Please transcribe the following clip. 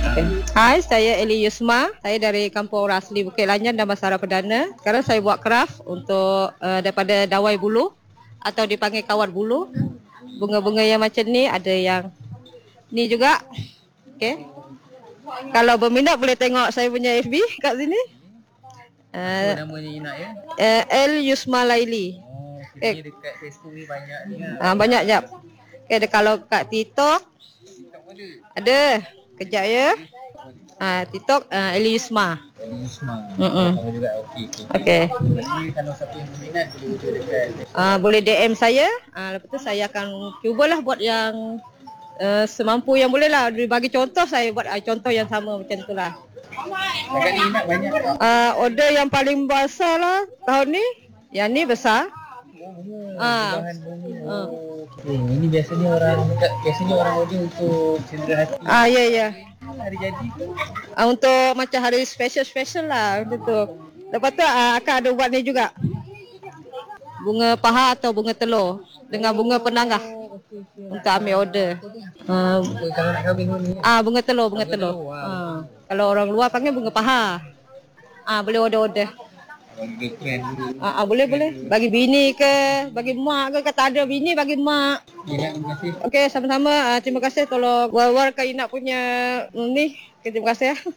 Hai, saya Eli Yusma. Saya dari Kampung Rasli Bukit Lanjan dan Masara Perdana. Sekarang saya buat kraft untuk daripada dawai bulu atau dipanggil kawat bulu. Bunga-bunga yang macam ni, ada yang ni juga. Okey. Kalau berminat boleh tengok saya punya FB kat sini. Apa namanya Ina ya? El Yusma Laili. Ini dekat Facebook ni banyak ni. Banyak jap. Okay, kalau kat TikTok ada. Kejap ya. TikTok Eli Yusma. Sama juga. Okey. Jadi kalau siapa yang berminat boleh hubungi dekat Boleh DM saya. Lepas tu saya akan cubalah buat yang semampu yang boleh lah. Bagi contoh saya buat contoh yang sama macam tu lah. Dekat ni Ina banyak tak? Order yang paling besar lah tahun ni. Yang ni besar. Bahan bunga. Ini biasanya orang order untuk cendera hati. Ya. Hari jadi tu. Untuk macam hari special lah macam tu. Lepas tu akan ada buat ni juga. Bunga paha atau bunga telur dengan bunga penangah untuk ambil order. Kalau nak kahwin ni. Bunga telur. Kalau orang luar panggil bunga paha. Boleh order. Boleh. Bagi bini ke, bagi mak ke, kata ada bini bagi mak. Terima kasih. Okey, sama-sama. Terima kasih tolong war-warkan Ina punya ni. Terima kasih.